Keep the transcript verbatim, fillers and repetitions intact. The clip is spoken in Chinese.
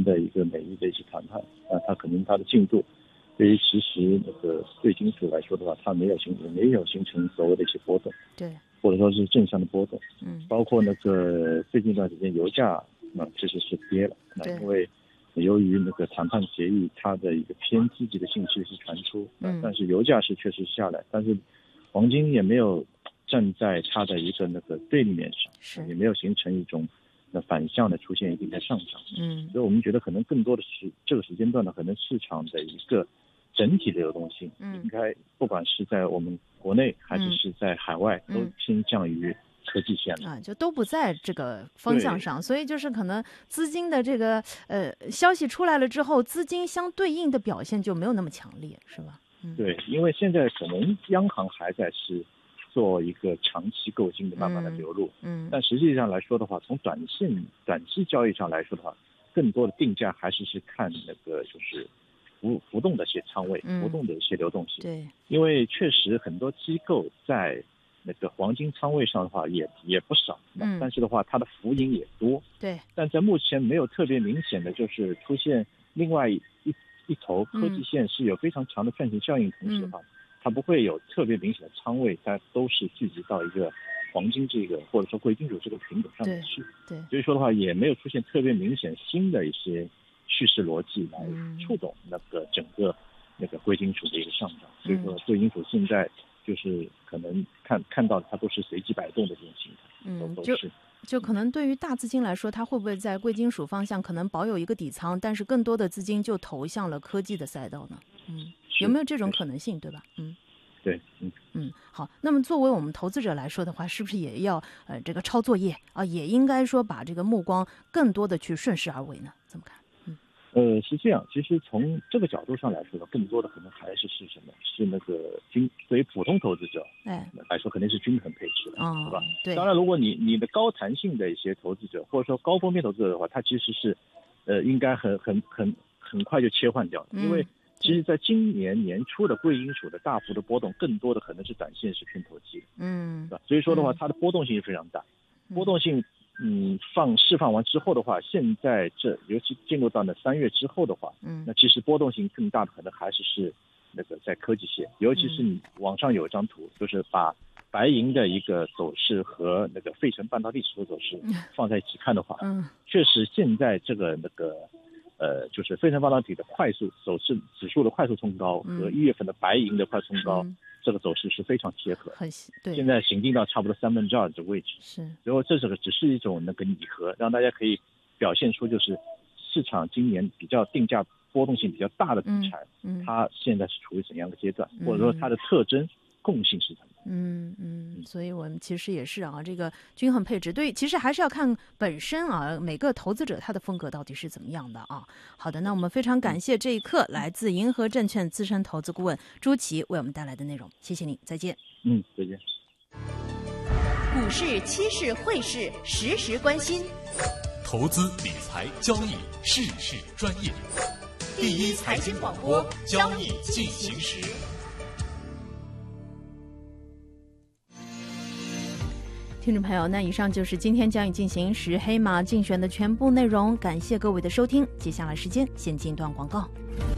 的一个美日的一些谈判，那它可能它的进度对于其实那个贵金属来说的话，它没有形成没有形成所谓的一些波动， 对， 或者说是正向的波动。 嗯， 包括那个最近一段时间油价那其实是跌了，那对因为由于那个谈判协议它的一个偏积极的信息是传出， 嗯， 但是油价是确实下来，但是黄金也没有站在它的一个那个对立面上， 是也没有形成一种那反向的出现一定的上涨。 嗯， 所以我们觉得可能更多的是这个时间段呢，可能市场的一个整体的流动性， 嗯， 应该不管是在我们国内还是是在海外， 嗯、 都偏向于科技线啊，就都不在这个方向上，所以就是可能资金的这个呃消息出来了之后，资金相对应的表现就没有那么强烈，是吧？嗯， 对，因为现在可能央行还在是做一个长期购金的慢慢的流入， 嗯，嗯但实际上来说的话，从短线短期交易上来说的话，更多的定价还是是看那个就是浮浮动的一些仓位，浮动的一些流动性。 嗯、对， 因为确实很多机构在那个黄金仓位上的话也也不少， 嗯， 但是的话它的浮盈也多， 对， 但在目前没有特别明显的就是出现另外一一头科技线是有非常强的赚钱效应，同时的话、嗯、它不会有特别明显的仓位，它都是聚集到一个黄金这个或者说贵金属这个品种上面去， 对，对， 所以说的话也没有出现特别明显新的一些叙事逻辑来触动那个整个那个贵金属的一个上涨，所以说贵金属现在就是可能看看到它都是随机摆动的这种形态， 嗯， 都是。 就可能对于大资金来说，它会不会在贵金属方向可能保有一个底仓，但是更多的资金就投向了科技的赛道呢？嗯，有没有这种可能性，对吧？嗯， 对，嗯嗯，好。那么作为我们投资者来说的话，是不是也要呃这个抄作业啊？也应该说把这个目光更多的去顺势而为呢？怎么看？嗯， 呃，是这样。其实从这个角度上来说呢，更多的可能还是是什么？是那个均对于普通投资者哎来说，肯定是均衡配置的， 哦、 是吧？ 对。 当然，如果你你的高弹性的一些投资者，或者说高风险投资者的话，它其实是呃应该很很很很快就切换掉的， 嗯、 因为其实在今年年初的贵金属的大幅的波动，更多的可能是短线是偏投机， 嗯， 是吧？所以说的话，它的波动性是非常大， 嗯、 波动性。嗯，放释放完之后的话，现在这尤其进入到了三月之后的话， 嗯， 那其实波动性更大的可能还是是那个在科技线，尤其是你网上有一张图，嗯、就是把白银的一个走势和那个费城半导体指数走势放在一起看的话， 嗯， 确实现在这个那个呃，就是费城半导体的快速走势指数的快速冲高和一月份的白银的快速冲高。嗯，这个走势是非常贴合， 很对。 现在行进到差不多三分之二的位置， 是。 然后这是个只是一种那个拟合，让大家可以表现出就是市场今年比较定价波动性比较大的资产， 嗯嗯、 它现在是处于怎样的阶段，嗯、或者说它的特征共性是什么？ 嗯嗯，所以我们其实也是啊，这个均衡配置，对，其实还是要看本身啊，每个投资者他的风格到底是怎么样的啊。好的，那我们非常感谢这一刻来自银河证券资深投资顾问朱琦为我们带来的内容，谢谢你，再见。 嗯，再见。 股市、期市、汇市，时时关心。 投资理财交易，事事专业。第一财经广播，交易进行时。 听众朋友，那以上就是今天交易进行时黑马竞选的全部内容，感谢各位的收听。接下来时间先进一段广告。